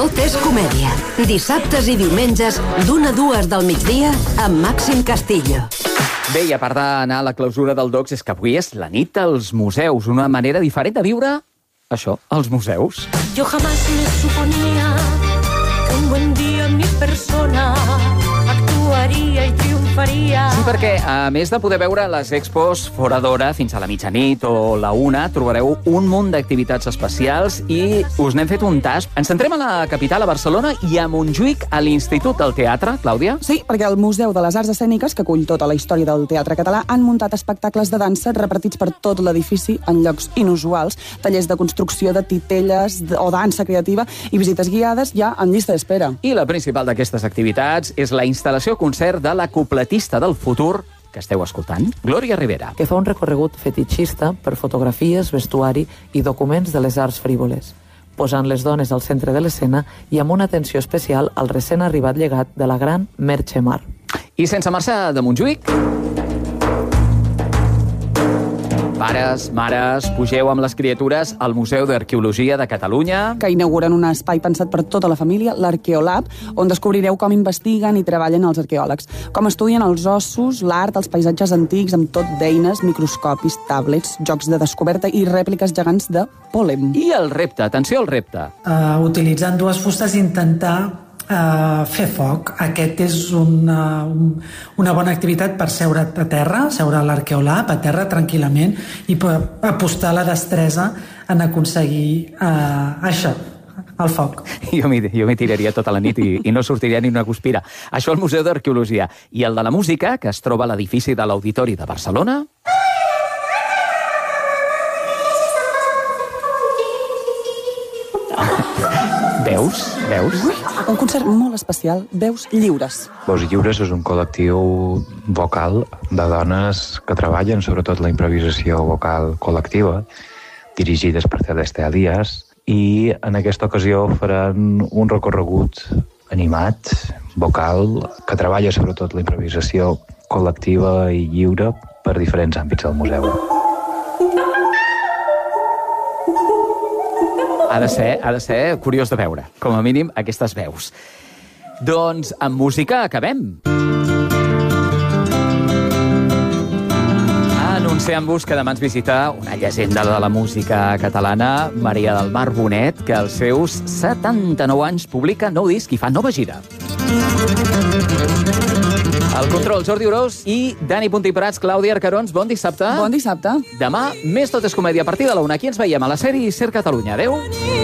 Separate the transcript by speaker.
Speaker 1: Tot és comèdia. Dissabtes i diumenges, d'1 a 2 del migdia, amb Màxim Castillo.
Speaker 2: Bé, i a part d'anar a la clausura del DOCS, és que avui és la nit als museus, una manera diferent de viure, això, als museus.
Speaker 3: Yo jamás me suponía que un buen día mi persona actuaria i triomfaria.
Speaker 2: Sí, perquè a més de poder veure les expos fora d'hora fins a la mitjanit o la 1, trobareu un munt d'activitats especials i us n'hem fet un tast. Ens centrem a la capital, a Barcelona, i a Montjuïc, a l'Institut del Teatre. Clàudia?
Speaker 4: Sí, perquè el Museu de les Arts Escèniques, que acull tota la història del teatre català, han muntat espectacles de dansa repartits per tot l'edifici en llocs inusuals, tallers de construcció de titelles o dansa creativa i visites guiades ja en llista d'espera.
Speaker 2: I la principal d'aquestes activitats és la instal·lació-concert de la cupletista del futur, que esteu escoltant, Glòria Rivera.
Speaker 5: Que fa un recorregut fetitxista per fotografies, vestuari i documents de les arts frívoles, posant les dones al centre de l'escena i amb una atenció especial al recent arribat llegat de la gran Merche Mar.
Speaker 2: I sense marxar de Montjuïc, pares, mares, pugeu amb les criatures al Museu d'Arqueologia de Catalunya,
Speaker 4: Que inauguren un espai pensat per tota la família, l'Arqueolab, on descobrireu com investiguen i treballen els arqueòlegs, com estudien els ossos, l'art, els paisatges antics, amb tot d'eines, microscopis, tablets, jocs de descoberta i rèpliques gegants de pol·len.
Speaker 2: i el repte, atenció al repte.
Speaker 6: Utilitzant dues fustes intentar fer foc. Aquest és una bona activitat per seure a terra, seure a l'arqueolab, a terra tranquil·lament, i per apostar la destresa en aconseguir això, el foc.
Speaker 2: Jo m'hi tiraria tota la nit i no sortiria ni una guspira. Això al Museu d'Arqueologia. I el de la música, que es troba a l'edifici de l'Auditori de Barcelona... Veus?
Speaker 4: Un concert molt especial, Veus Lliures.
Speaker 7: Veus Lliures és un col·lectiu vocal de dones que treballen sobretot la improvisació vocal col·lectiva, dirigides per Celeste Díaz, i en aquesta ocasió faran un recorregut animat, vocal, que treballa sobretot la improvisació col·lectiva i lliure per diferents àmbits del museu.
Speaker 2: Ha de ser curiós de veure, com a mínim, aquestes veus. Doncs amb música acabem. Anunciem-vos que demà ens visita una llegenda de la música catalana, Maria del Mar Bonet, que als seus 79 anys publica nou disc i fa nova gira. El control, Jordi Orós i Dani Puntí Prats, Clàudia Arcarons, bon dissabte.
Speaker 4: Bon dissabte.
Speaker 2: Demà, més Tot és comèdia a partir de la 1. Aquí ens veiem a la sèrie Ser Catalunya. Adéu.